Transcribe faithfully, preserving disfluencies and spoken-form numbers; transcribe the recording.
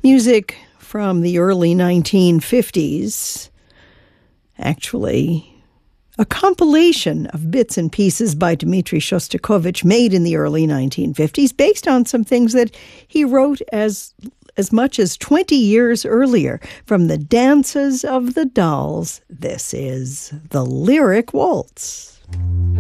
Music from the early nineteen fifties, actually a compilation of bits and pieces by Dmitri Shostakovich made in the early nineteen fifties based on some things that he wrote as as much as twenty years earlier. From the Dances of the Dolls, this is the Lyric Waltz.